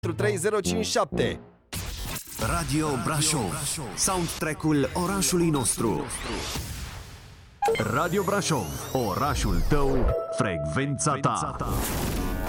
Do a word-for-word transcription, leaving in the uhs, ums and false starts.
trei zero cinci șapte. Radio Brașov, soundtrack-ul orașului nostru. Radio Brașov, orașul tău, frecvența ta.